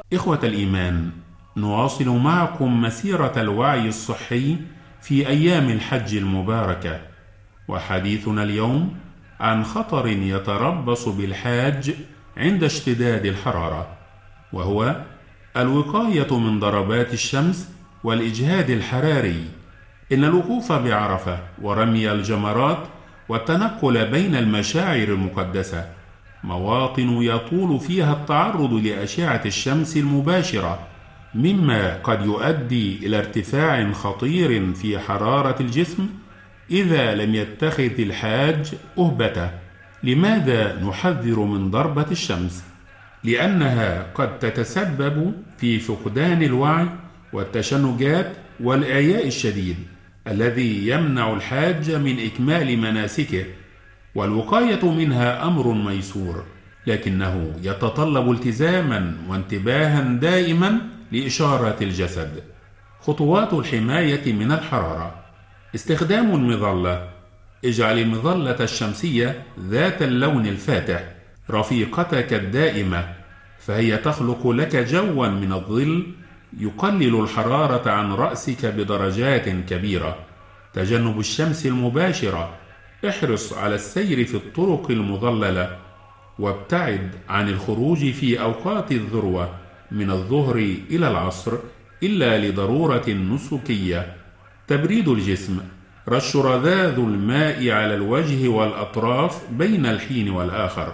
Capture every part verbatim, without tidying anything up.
إخوة الإيمان، نواصل معكم مسيرة الوعي الصحي في أيام الحج المباركة، وحديثنا اليوم عن خطر يتربص بالحاج عند اشتداد الحرارة، وهو الوقاية من ضربات الشمس والإجهاد الحراري. إن الوقوف بعرفة ورمي الجمرات والتنقل بين المشاعر المقدسة مواطن يطول فيها التعرض لأشعة الشمس المباشرة، مما قد يؤدي إلى ارتفاع خطير في حرارة الجسم إذا لم يتخذ الحاج أهبته. لماذا نحذر من ضربة الشمس؟ لأنها قد تتسبب في فقدان الوعي والتشنجات والإعياء الشديد الذي يمنع الحاج من إكمال مناسكه، والوقاية منها أمر ميسور، لكنه يتطلب التزاما وانتباها دائما لإشارات الجسد. خطوات الحماية من الحرارة: استخدام المظلة. اجعل المظلة الشمسية ذات اللون الفاتح رفيقتك الدائمة، فهي تخلق لك جوا من الظل يقلل الحرارة عن رأسك بدرجات كبيرة. تجنب الشمس المباشرة. احرص على السير في الطرق المظللة، وابتعد عن الخروج في أوقات الذروة من الظهر إلى العصر إلا لضرورة نسكية. تبريد الجسم. رش رذاذ الماء على الوجه والأطراف بين الحين والآخر،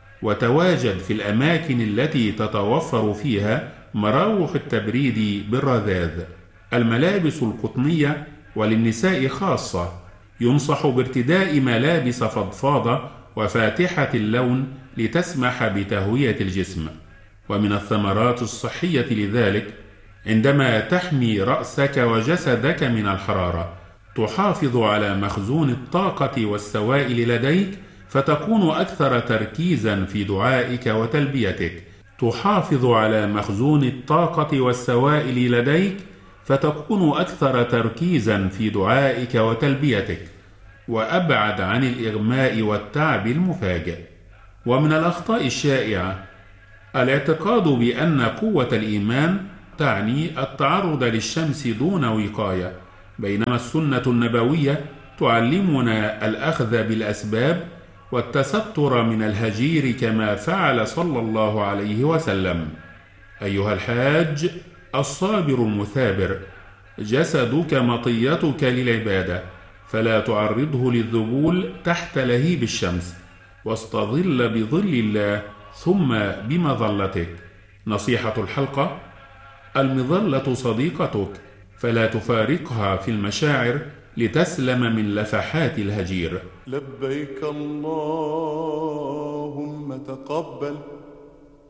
وتواجد في الأماكن التي تتوفر فيها مراوح التبريد بالرذاذ. الملابس القطنية وللنساء خاصة، ينصح بارتداء ملابس فضفاضة وفاتحة اللون لتسمح بتهوية الجسم. ومن الثمرات الصحية لذلك، عندما تحمي رأسك وجسدك من الحرارة تحافظ على مخزون الطاقة والسوائل لديك، فتكون أكثر تركيزا في دعائك وتلبيتك. تحافظ على مخزون الطاقة والسوائل لديك فتكون أكثر تركيزا في دعائك وتلبيتك، وأبعد عن الإغماء والتعب المفاجئ. ومن الأخطاء الشائعة الاعتقاد بأن قوة الإيمان تعني التعرض للشمس دون وقاية، بينما السنة النبوية تعلمنا الأخذ بالأسباب والتستر من الهجير كما فعل صلى الله عليه وسلم. أيها الحاج الصابر المثابر، جسدك مطيتك للعبادة، فلا تعرضه للذبول تحت لهيب الشمس، واستظل بظل الله ثم بمظلتك. نصيحة الحلقة: المظلة صديقتك، فلا تفارقها في المشاعر لتسلم من لفحات الهجير. لبيك اللهم تقبل